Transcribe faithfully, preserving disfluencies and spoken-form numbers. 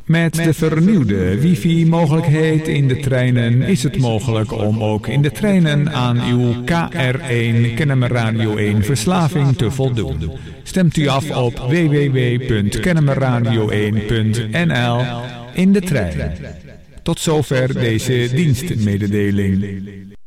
Met de vernieuwde wifi-mogelijkheid in de treinen is het mogelijk om ook in de treinen aan uw K R één Kennemer Radio één verslaving te voldoen. Stemt u af op w w w punt kennemer radio één punt n l in de trein. Tot zover deze dienstmededeling.